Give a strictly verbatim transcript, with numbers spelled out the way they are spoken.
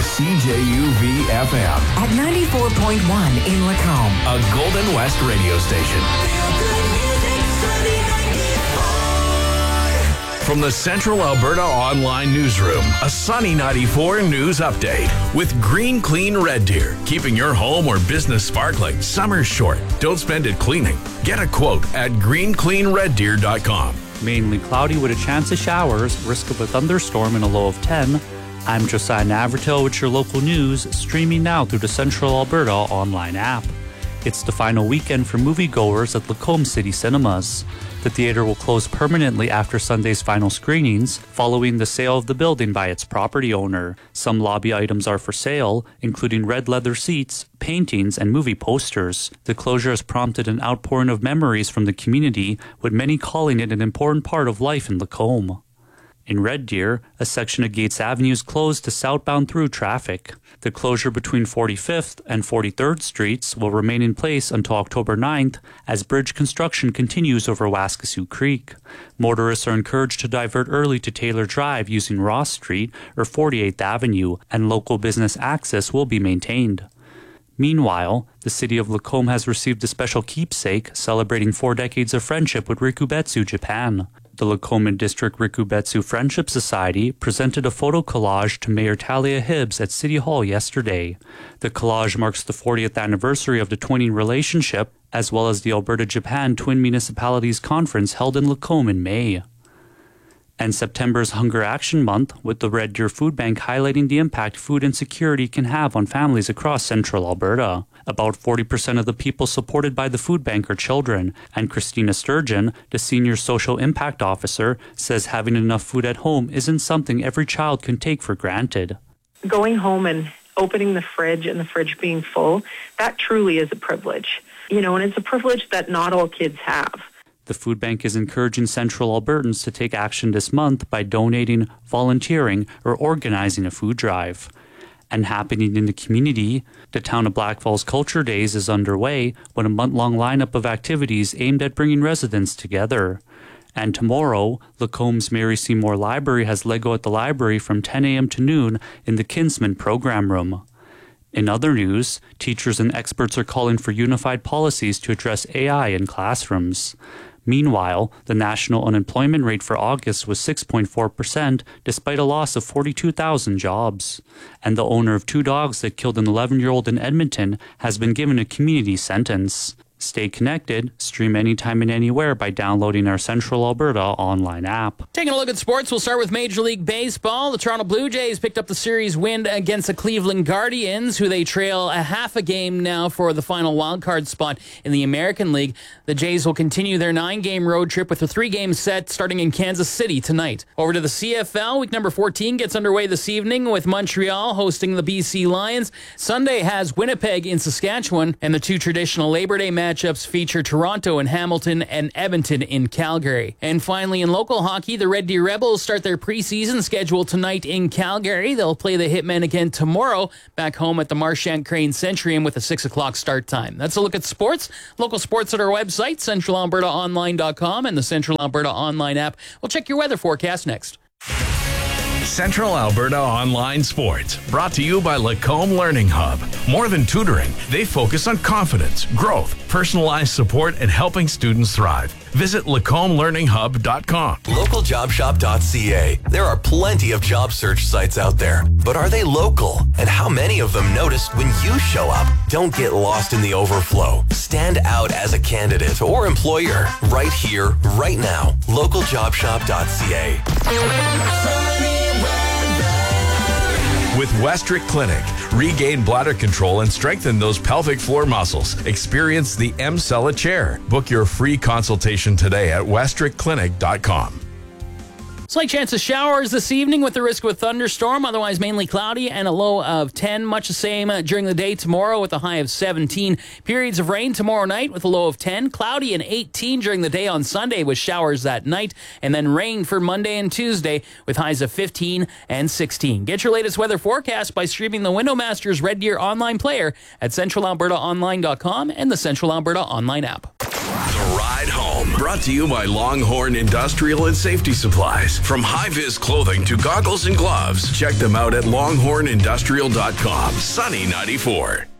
C J U V F M. At ninety-four point one in Lacombe. A Golden West radio station. From the Central Alberta Online Newsroom, a Sunny ninety-four news update with Green Clean Red Deer. Keeping your home or business sparkling. Summer's short. Don't spend it cleaning. Get a quote at green clean red deer dot com. Mainly cloudy with a chance of showers, risk of a thunderstorm and a low of ten. I'm Josiah Navratil with your local news, streaming now through the Central Alberta Online app. It's the final weekend for moviegoers at Lacombe City Cinemas. The theater will close permanently after Sunday's final screenings, following the sale of the building by its property owner. Some lobby items are for sale, including red leather seats, paintings, and movie posters. The closure has prompted an outpouring of memories from the community, with many calling it an important part of life in Lacombe. In Red Deer, a section of Gates Avenue is closed to southbound through traffic. The closure between forty-fifth and forty-third Streets will remain in place until October ninth as bridge construction continues over Waskesiu Creek. Motorists are encouraged to divert early to Taylor Drive using Ross Street or forty-eighth Avenue, and local business access will be maintained. Meanwhile, the city of Lacombe has received a special keepsake celebrating four decades of friendship with Rikubetsu, Japan. The Lacombe District Rikubetsu Friendship Society presented a photo collage to Mayor Talia Hibbs at City Hall yesterday. The collage marks the fortieth anniversary of the twinning relationship, as well as the Alberta-Japan Twin Municipalities Conference held in Lacombe in May. And September's Hunger Action Month, with the Red Deer Food Bank highlighting the impact food insecurity can have on families across central Alberta. About forty percent of the people supported by the food bank are children, and Christina Sturgeon, the Senior Social Impact Officer, says having enough food at home isn't something every child can take for granted. Going home and opening the fridge and the fridge being full, that truly is a privilege. You know, and it's a privilege that not all kids have. The food bank is encouraging Central Albertans to take action this month by donating, volunteering, or organizing a food drive. And happening in the community, the town of Black Falls Culture Days is underway with a month-long lineup of activities aimed at bringing residents together. And tomorrow, Lacombe's Mary Seymour Library has Lego at the library from ten a.m. to noon in the Kinsman Program Room. In other news, teachers and experts are calling for unified policies to address A I in classrooms. Meanwhile, the national unemployment rate for August was six point four percent, despite a loss of forty-two thousand jobs. And the owner of two dogs that killed an eleven-year-old in Edmonton has been given a community sentence. Stay connected, stream anytime and anywhere by downloading our Central Alberta online app. Taking a look at sports, we'll start with Major League Baseball. The Toronto Blue Jays picked up the series win against the Cleveland Guardians, who they trail a half a game now for the final wildcard spot in the American League. The Jays will continue their nine-game road trip with a three-game set starting in Kansas City tonight. Over to the C F L, week number fourteen gets underway this evening with Montreal hosting the B C Lions. Sunday has Winnipeg in Saskatchewan, and the two traditional Labor Day matches Matchups feature Toronto and Hamilton and Edmonton in Calgary. And finally, in local hockey, the Red Deer Rebels start their preseason schedule tonight in Calgary. They'll play the Hitmen again tomorrow back home at the Marchant Crane Centrium with a six o'clock start time. That's a look at sports. Local sports at our website, central alberta online dot com, and the Central Alberta Online app. We'll check your weather forecast next. Central Alberta Online Sports, brought to you by Lacombe Learning Hub. More than tutoring, they focus on confidence, growth, personalized support, and helping students thrive. Visit lacombe learning hub dot com. local job shop dot c a. There are plenty of job search sites out there, but are they local? And how many of them notice when you show up? Don't get lost in the overflow. Stand out as a candidate or employer right here, right now. local job shop dot c a. With Westrick Clinic, regain bladder control and strengthen those pelvic floor muscles. Experience the M-Cella chair. Book your free consultation today at westrick clinic dot com. Slight chance of showers this evening with the risk of a thunderstorm, otherwise mainly cloudy and a low of ten. Much the same uh, during the day tomorrow with a high of seventeen. Periods of rain tomorrow night with a low of ten. Cloudy and eighteen during the day on Sunday with showers that night. And then rain for Monday and Tuesday with highs of fifteen and sixteen. Get your latest weather forecast by streaming the Windowmasters Red Deer online player at central alberta online dot com and the Central Alberta Online app. The Ride Home Brought to you by Longhorn Industrial and Safety Supplies. From high-vis clothing to goggles and gloves, check them out at longhorn industrial dot com. Sunny ninety-four.